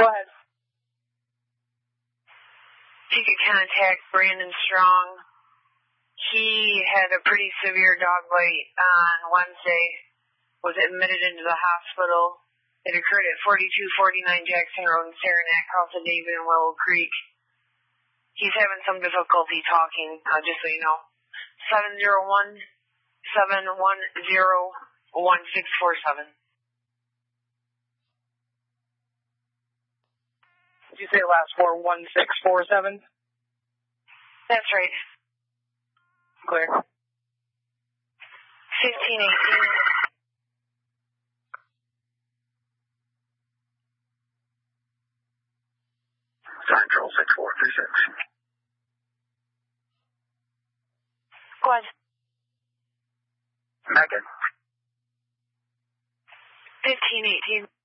Go ahead. If you could contact Brandon Strong. He had a pretty severe dog bite on Wednesday, was admitted into the hospital. It occurred at 4249 Jackson Road in Saranac, House of David in Willow Creek. He's having some difficulty talking, just so you know. 701-710-1647. Did you say the last four, 1647? That's right. Clear. 1518. Central 6436. Go ahead. Megan. 1518.